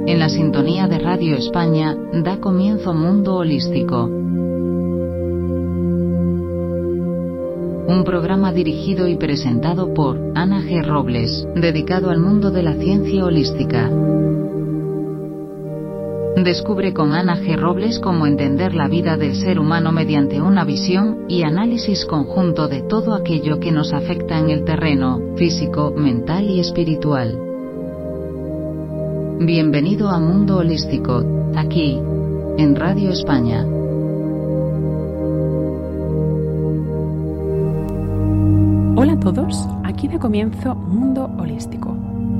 En la sintonía de Radio España da comienzo Mundo Holístico. Un programa dirigido y presentado por Ana G. Robles, dedicado al mundo de la ciencia holística. Descubre con Ana G. Robles cómo entender la vida del ser humano mediante una visión y análisis conjunto de todo aquello que nos afecta en el terreno físico, mental y espiritual. Bienvenido a Mundo Holístico, aquí, en Radio España. Hola a todos, aquí de comienzo Mundo Holístico.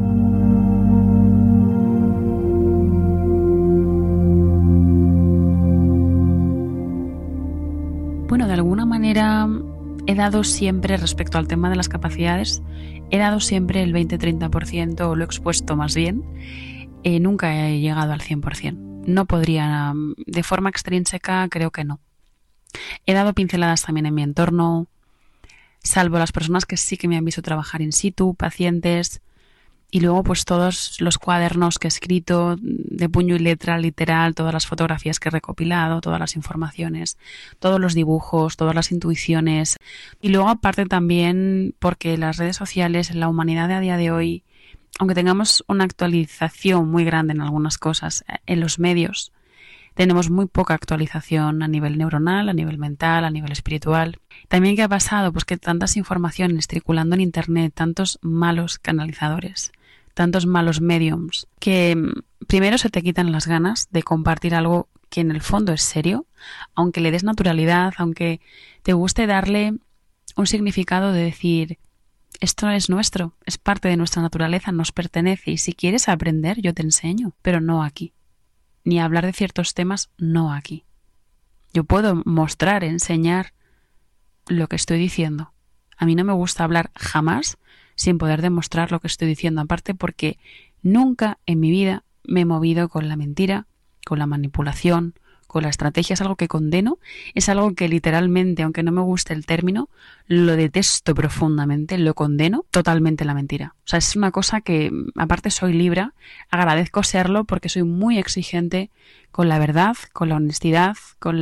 Bueno, de alguna manera he dado siempre, respecto al tema de las capacidades, he dado siempre el 20-30%, o lo he expuesto más bien, nunca he llegado al 100%. No podría, de forma extrínseca, creo que no. He dado pinceladas también en mi entorno, salvo las personas que sí que me han visto trabajar in situ, pacientes, y luego pues todos los cuadernos que he escrito de puño y letra, literal, todas las fotografías que he recopilado, todas las informaciones, todos los dibujos, todas las intuiciones. Y luego aparte también porque las redes sociales en la humanidad de a día de hoy, aunque tengamos una actualización muy grande en algunas cosas, en los medios tenemos muy poca actualización a nivel neuronal, a nivel mental, a nivel espiritual. También, ¿qué ha pasado? Pues que tantas informaciones circulando en Internet, tantos malos canalizadores, tantos malos mediums, que primero se te quitan las ganas de compartir algo que en el fondo es serio, aunque le des naturalidad, aunque te guste darle un significado de decir, esto es nuestro, es parte de nuestra naturaleza, nos pertenece, y si quieres aprender yo te enseño, pero no aquí. Ni hablar de ciertos temas, no aquí. Yo puedo mostrar, enseñar lo que estoy diciendo. A mí no me gusta hablar jamás sin poder demostrar lo que estoy diciendo, aparte porque nunca en mi vida me he movido con la mentira, con la manipulación, con la estrategia. Es algo que condeno, es algo que literalmente, aunque no me guste el término, lo detesto profundamente, lo condeno totalmente, la mentira. O sea, es una cosa que, aparte soy Libra, agradezco serlo porque soy muy exigente con la verdad, con la honestidad, con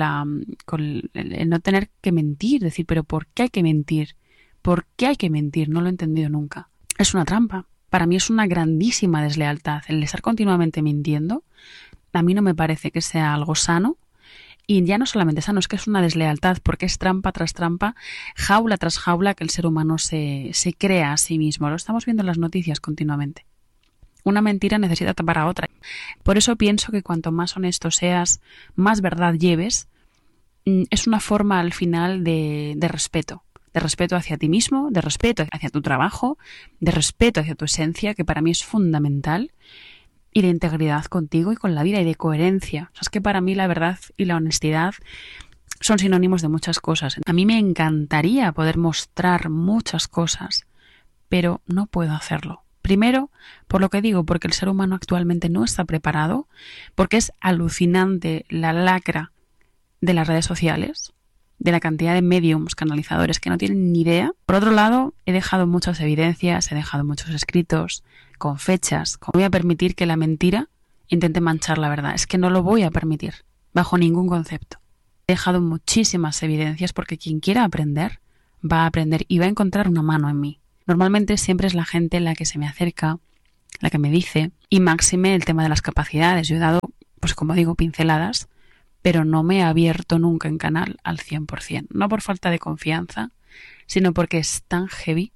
el no tener que mentir, decir, pero ¿por qué hay que mentir? ¿Por qué hay que mentir? No lo he entendido nunca. Es una trampa. Para mí es una grandísima deslealtad el estar continuamente mintiendo. A mí no me parece que sea algo sano. Y ya no solamente sano, es que es una deslealtad, porque es trampa tras trampa, jaula tras jaula que el ser humano se crea a sí mismo. Lo estamos viendo en las noticias continuamente. Una mentira necesita tapar a otra. Por eso pienso que cuanto más honesto seas, más verdad lleves, es una forma al final de respeto. De respeto hacia ti mismo, de respeto hacia tu trabajo, de respeto hacia tu esencia, que para mí es fundamental, y de integridad contigo y con la vida, y de coherencia. O sea, es que para mí la verdad y la honestidad son sinónimos de muchas cosas. A mí me encantaría poder mostrar muchas cosas, pero no puedo hacerlo. Primero, por lo que digo, porque el ser humano actualmente no está preparado, porque es alucinante la lacra de las redes sociales, de la cantidad de mediums, canalizadores que no tienen ni idea. Por otro lado, he dejado muchas evidencias, he dejado muchos escritos con fechas. No voy a permitir que la mentira intente manchar la verdad. Es que no lo voy a permitir, bajo ningún concepto. He dejado muchísimas evidencias porque quien quiera aprender, va a aprender y va a encontrar una mano en mí. Normalmente siempre es la gente la que se me acerca, la que me dice, y máxime el tema de las capacidades. Yo he dado, pues como digo, pinceladas, pero no me he abierto nunca en canal al 100%. No por falta de confianza, sino porque es tan heavy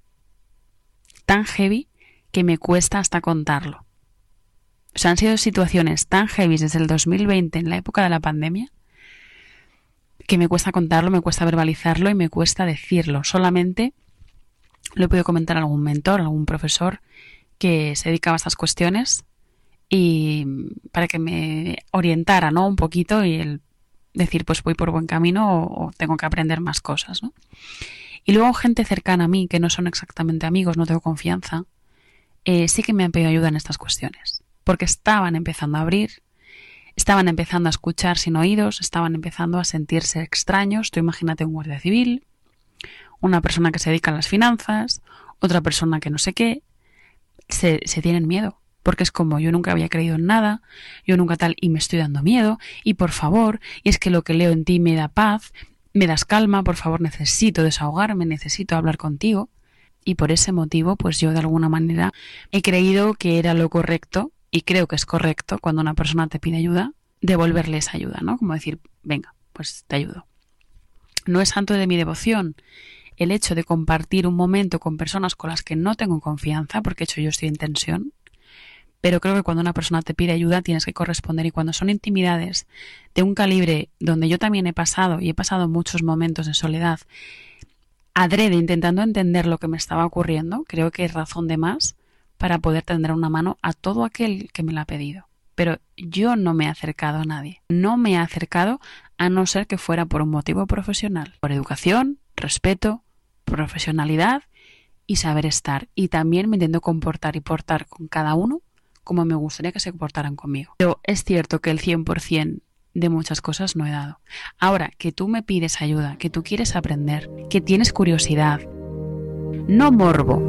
que me cuesta hasta contarlo. O sea, han sido situaciones tan heavy desde el 2020, en la época de la pandemia, que me cuesta contarlo, me cuesta verbalizarlo y me cuesta decirlo. Solamente lo he podido comentar a algún mentor, a algún profesor que se dedicaba a estas cuestiones, y para que me orientara, ¿no?, un poquito, y el decir, pues voy por buen camino o tengo que aprender más cosas, ¿no? Y luego gente cercana a mí, que no son exactamente amigos, no tengo confianza, sí que me han pedido ayuda en estas cuestiones, porque estaban empezando a abrir, estaban empezando a escuchar sin oídos, estaban empezando a sentirse extraños. Tú imagínate un guardia civil, una persona que se dedica a las finanzas, otra persona que no sé qué, se tienen miedo. porque es como yo nunca había creído en nada, yo nunca tal y me estoy dando miedo y por favor, y es que lo que leo en ti me da paz, me das calma, por favor necesito desahogarme, necesito hablar contigo y por ese motivo pues yo de alguna manera he creído que era lo correcto y creo que es correcto cuando una persona te pide ayuda, devolverle esa ayuda, ¿no? Como decir, venga, pues te ayudo. No es santo de mi devoción el hecho de compartir un momento con personas con las que no tengo confianza, porque de hecho yo estoy en tensión, pero creo que cuando una persona te pide ayuda tienes que corresponder y cuando son intimidades de un calibre donde yo también he pasado y he pasado muchos momentos de soledad, adrede intentando entender lo que me estaba ocurriendo, creo que es razón de más para poder tender una mano a todo aquel que me la ha pedido. Pero yo no me he acercado a nadie, no me he acercado a no ser que fuera por un motivo profesional, por educación, respeto, profesionalidad y saber estar. Y también me intento comportar y portar con cada uno como me gustaría que se comportaran conmigo. Pero es cierto que el 100% de muchas cosas no he dado. Ahora, que tú me pides ayuda, que tú quieres aprender, que tienes curiosidad, no morbo.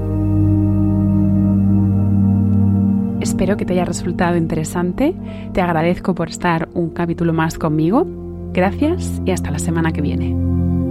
Espero que te haya resultado interesante. Te agradezco por estar un capítulo más conmigo. Gracias y hasta la semana que viene.